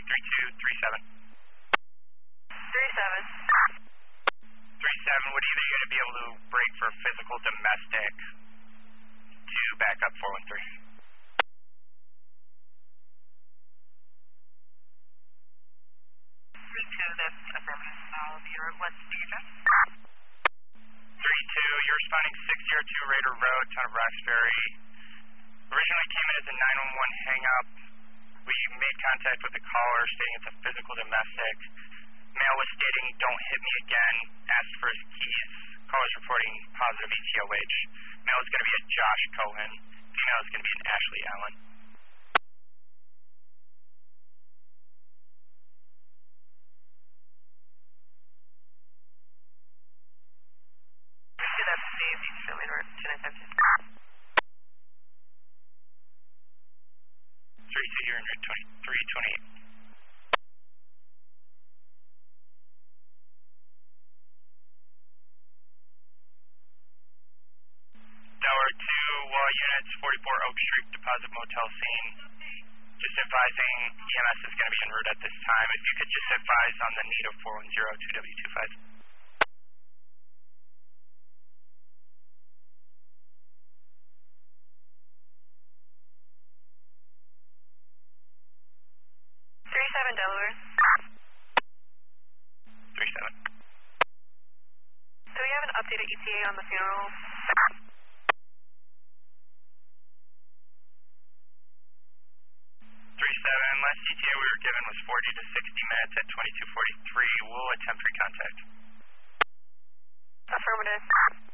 3237. 37. 37 would either unit be able to break for physical domestic to back up 413. 32, that's affirmative. I'll be what's the address? 32, you're responding 602 Raider Road, town of Roxbury. Originally came in as a 911 hang-up. We made contact with the caller stating it's a physical domestic. Male was stating, "Don't hit me again," asked for his keys. Caller's reporting positive ETOH. Male is going to be a Josh Cohen. Female is going to be an Ashley Allen. That's Steve. You can show me where 2917. 32, you're in 328. Tower 2, wall units, 44 Oak Street, Deposit Motel scene. Just advising EMS is going to be en route at this time. If you could just advise on the need of 410 2W25. 37 Delaware. 37. Do we have an updated ETA on the funeral? 37, last ETA we were given was 40 to 60 minutes at 22:43. We'll attempt recontact. Affirmative.